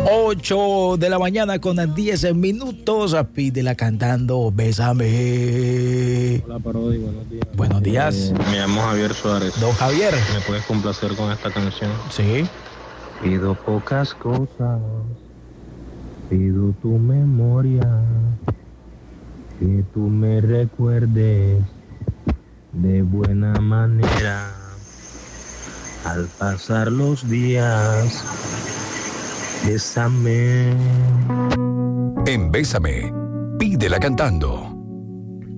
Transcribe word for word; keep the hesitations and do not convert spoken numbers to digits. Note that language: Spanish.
ocho de la mañana con diez minutos. Pídela cantando Bésame. Hola, Parodi, buenos días. Buenos días. Eh, me llamo Javier Suárez. Don Javier. ¿Me puedes complacer con esta canción? Sí. Pido pocas cosas, pido tu memoria, que tú me recuerdes de buena manera. Al pasar los días, bésame. En Bésame, pídela cantando.